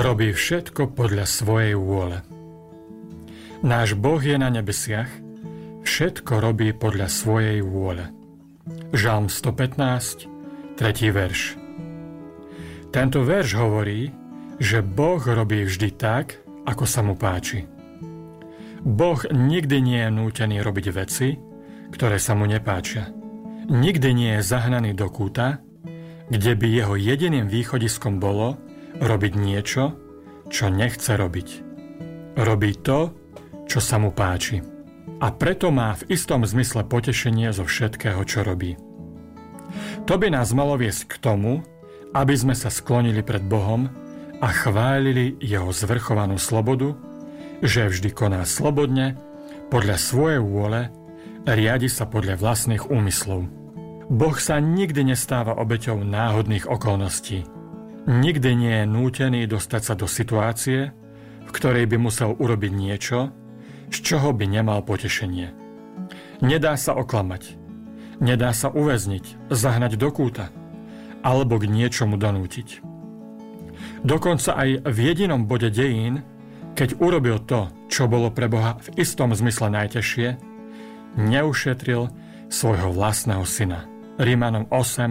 robí všetko podľa svojej vôle. Náš Boh je na nebesiach, všetko robí podľa svojej vôle. Žalm 115, 3. verš. Tento verš hovorí, že Boh robí vždy tak, ako sa mu páči. Boh nikdy nie je nútený robiť veci, ktoré sa mu nepáčia. Nikdy nie je zahnaný do kúta, kde by jeho jediným východiskom bolo robiť niečo, čo nechce robiť. Robí to, čo sa mu páči. A preto má v istom zmysle potešenie zo všetkého, čo robí. To by nás malo viesť k tomu, aby sme sa sklonili pred Bohom a chválili jeho zvrchovanú slobodu, že vždy koná slobodne, podľa svojej vôle, riadi sa podľa vlastných úmyslov. Boh sa nikdy nestáva obeťou náhodných okolností. Nikdy nie je nútený dostať sa do situácie, v ktorej by musel urobiť niečo, z čoho by nemal potešenie. Nedá sa oklamať. Nedá sa uväzniť, zahnať do kúta alebo k niečomu donútiť. Dokonca aj v jedinom bode dejín, keď urobil to, čo bolo pre Boha v istom zmysle najťažšie, neušetril svojho vlastného syna. Rímanom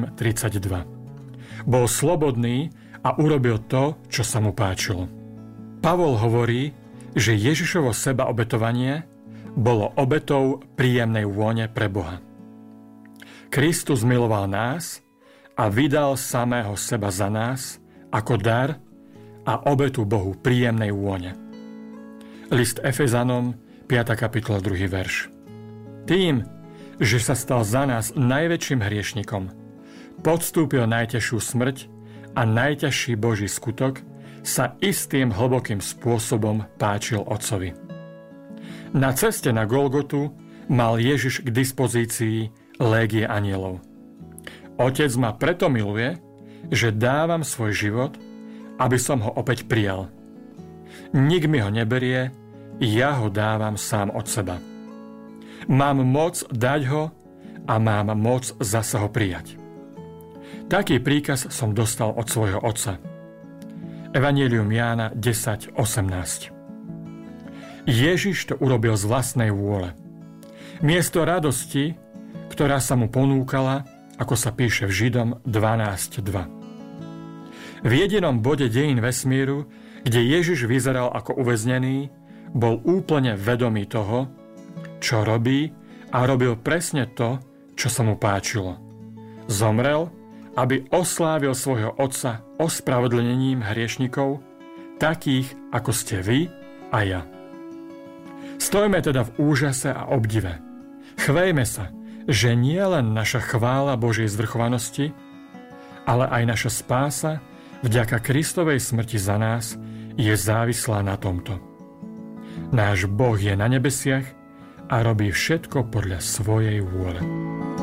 8:32. Bol slobodný a urobil to, čo sa mu páčilo. Pavol hovorí, že Ježišovo sebaobetovanie bolo obetou príjemnej vône pre Boha. Kristus miloval nás a vydal samého seba za nás ako dar a obetu Bohu príjemnej vône. List Efezanom, 5. kapitola, 2. verš. Tým, že sa stal za nás najväčším hriešnikom, podstúpil najťažšiu smrť a najťažší Boží skutok sa istým hlbokým spôsobom páčil Otcovi. Na ceste na Golgotu mal Ježiš k dispozícii légie anielov. Otec ma preto miluje, že dávam svoj život, aby som ho opäť prijal. Nik mi ho neberie, ja ho dávam sám od seba. Mám moc dať ho a mám moc zase ho prijať. Taký príkaz som dostal od svojho otca. Evanjelium Jána 10:18. Ježiš to urobil z vlastnej vôle. Miesto radosti, ktorá sa mu ponúkala, ako sa píše v Židom 12:2. V jedinom bode dejín vesmíru, kde Ježiš vyzeral ako uväznený, bol úplne vedomý toho, čo robí, a robil presne to, čo sa mu páčilo. Zomrel, aby oslávil svojho Otca ospravedlnením hriešnikov, takých ako ste vy a ja. Stojme teda v úžase a obdive. Chvejme sa, že nie len naša chvála Božej zvrchovanosti, ale aj naša spása vďaka Kristovej smrti za nás je závislá na tomto. Náš Boh je na nebesiach a robí všetko podľa svojej vôle.